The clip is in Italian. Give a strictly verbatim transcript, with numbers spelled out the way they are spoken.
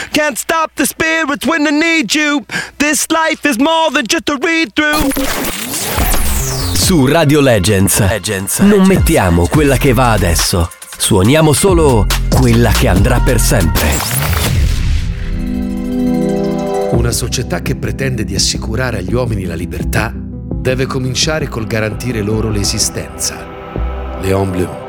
Can't stop the spirits when I need you. This life is more than just a read-through. Su Radio Legends, Legends non Legends. Mettiamo quella che va adesso. Suoniamo solo quella che andrà per sempre. Una società che pretende di assicurare agli uomini la libertà deve cominciare col garantire loro l'esistenza. Léon Blum.